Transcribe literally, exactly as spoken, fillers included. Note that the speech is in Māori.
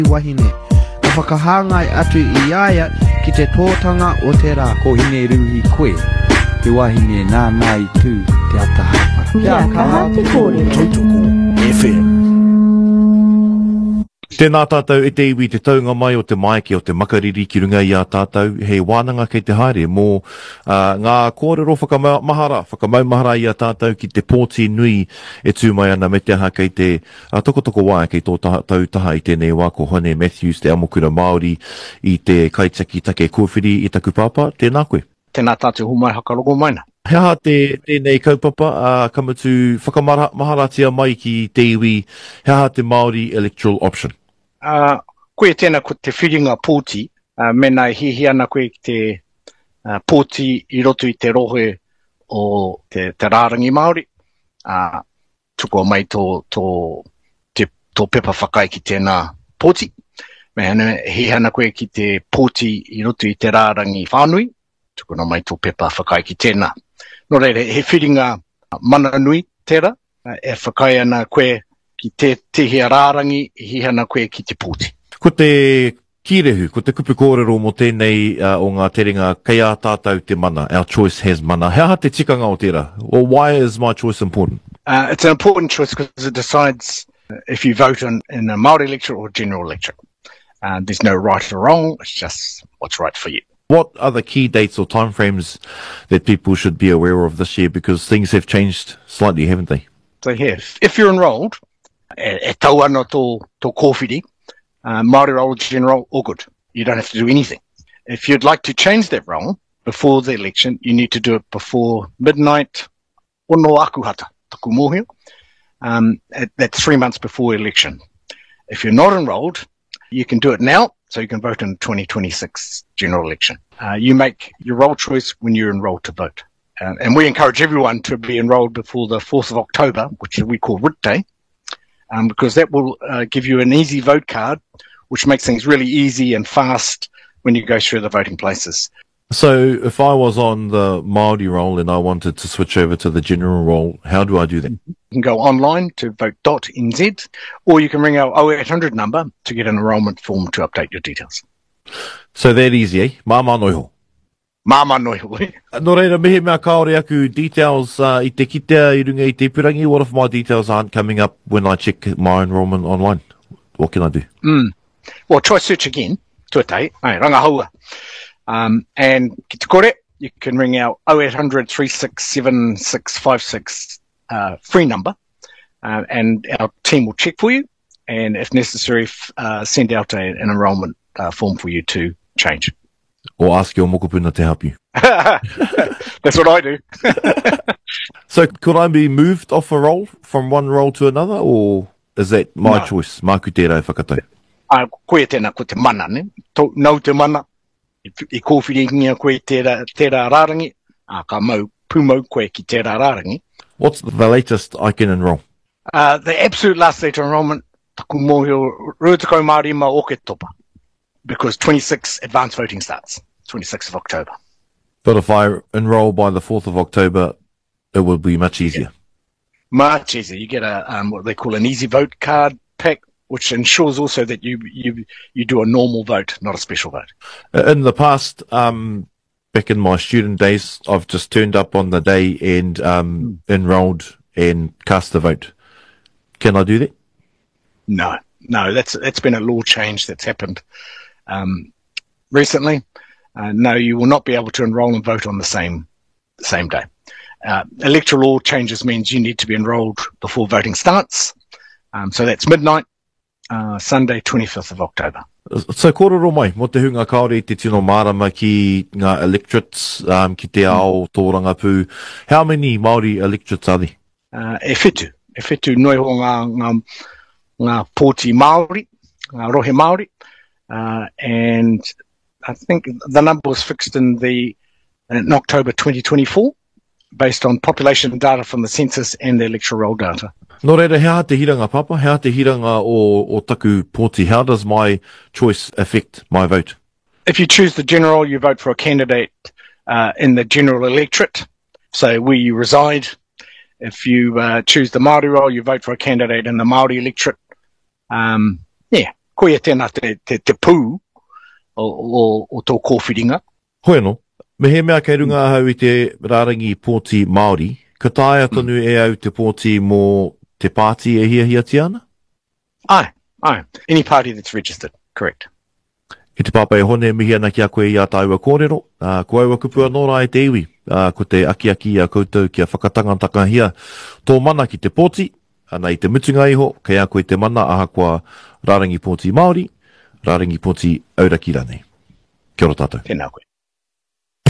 wahine. Na whakahāngai atu I iaia ki te tōtanga o te rā. Ko hine ruhi koe, te wahine nā nai tū te atahapara. Kia kaha te kōrero. Tautoko F M. Tēnā tātou e te iwi te taunga mai o te maike o te makariri ki runga I a tātou. Hei wānanga kei te haere mō uh, ngā kōrero whakamahara, whakamaumahara I a tātou ki te pōti nui e tū mai ana me te aha kei te uh, tokotoko wā kei tō tātou taha I tēnei wā ko Hone Matthews, te amokura Māori I te kaitaki take kōwhiri I taku pāpā. Tēnā koe. Tēnā tātou humai hakarogo maina. Hea ha te, tēnei kaupapa, uh, kamatu whakamaharatia mai ki te iwi, hea ha te Māori electoral option. Uh, koe tēnā ko te whiringa pōti, uh, mena hihi ana koe ki te uh, pōti I roto I te rohe o te, te rārangi Māori. Uh, tuko mai tō, tō, te, tō pepa whakai ki tēnā pōti. Mena hihi ana koe ki te pōti I roto I te rārangi whānui. Tuko na mai tō pepa whakai ki tēnā. Nō reire, he whiringa mana nui tērā, uh, e whakai ana koe ki te tehia rārangi, hihana koe ki te pōti. Ko te kirehu, ko te kupu kōrero mo tēnei uh, o ngā terenga, kei a tātou te mana, our choice has mana. Hea ha te tikanga o tērā? Or why is my choice important? Uh, it's an important choice because it decides if you vote in, in a Māori electorate or general electorate. Uh, there's no right or wrong, it's just what's right for you. What are the key dates or timeframes that people should be aware of this year? Because things have changed slightly, haven't they? So here, if you're enrolled, e, e tau ana tō, tō kōwhiri, uh, Māori role general, all good. You don't have to do anything. If you'd like to change that role before the election, you need to do it before midnight, ono akuhata, taku mōhio. Um, that's three months before election. If you're not enrolled, you can do it now, so you can vote in the twenty twenty-six general election. Uh, you make your role choice when you're enrolled to vote. Uh, and we encourage everyone to be enrolled before the fourth of October, which we call Writ Day. Um, because that will uh, give you an easy vote card, which makes things really easy and fast when you go through the voting places. So if I was on the Māori roll and I wanted to switch over to the general roll, how do I do that? You can go online to vote dot n z, or you can ring our oh eight hundred number to get an enrolment form to update your details. So that easy, eh? Māma noiho. Māma noiho. Nō reira, mehe mea kaore aku details uh, I te kitea I runga I te purangi. What if my details aren't coming up when I check my enrollment online? What can I do? Mm. Well, try search again. Tuatai, ai, rangahaua. Um, and ki te kore, you can ring our oh eight hundred, three six seven, six five six uh, free number, uh, and our team will check for you, and if necessary, f- uh, send out a, an enrolment uh, form for you to change. Or ask your mokopuna to help you. That's what I do. So could I be moved off a role from one role to another, or is that my No. choice? Māku tērā whakatau. Uh, koe tēnā ko te mana, ne? Tō, nau te mana, I, I kōwhiringia koe tērā, tērā rārangi, a ka mau pūmau koe ki tērā rārangi. What's the latest I can enroll? Uh, the absolute last date of enrolment, taku mōhio, ruatakau Māori ma oke topa, because twenty-six advance voting starts, twenty-sixth of October. But if I enroll by the fourth of October, it will be much easier. Much easier. You get a um, what they call an easy vote card pack, which ensures also that you you you do a normal vote, not a special vote. In the past, um, back in my student days, I've just turned up on the day and um, mm. enrolled and cast the vote. Can I do that? No, no, that's that's been a law change that's happened um, recently. Uh, no, you will not be able to enrol and vote on the same the same day. Uh, electoral law changes means you need to be enrolled before voting starts. Um, so that's midnight, uh, Sunday, twenty-fifth of October. So kōrero mai, mo te hunga kaore te tino marama ki ngā electorates, um, ki te ao tō rangapū. How many Māori electorates are there? Uh, e whetu, e whetu noiho ngā, ngā, ngā pōti Māori, ngā rohe Māori, uh, and I think the number was fixed in the in October twenty twenty-four, based on population data from the census and the electoral roll data. Nō reira, hea te hiranga papa, hea te hiranga o, o taku pōti. How does my choice affect my vote? If you choose the general, you vote for a candidate uh, in the general electorate, so where you reside. If you uh, choose the Māori role, you vote for a candidate in the Māori electorate. Um, yeah, koe tēnā te, te, te pū o, o, o tō kōwhiringa. Hoi anō, me he mea kei runga ahau i te rārangi pōti Māori, ka tāia tonu mm. e au te pōti mō te pāti e hia hia tiana? Ai, ai. Any party that's registered, correct. I te pāpai hone mihi ana ki a koe i a tāua kōrero, uh, ko aua kupua nō rā e te iwi, uh, ko te aki aki a koutou ki a whakatangataka hia, tō mana ki te pōti, ana i te mutunga iho, kei a koe te mana aha kua rārangi pōti Māori, rārangi pōti Auraki rānei. Kia ora tātou. Tēnā koe.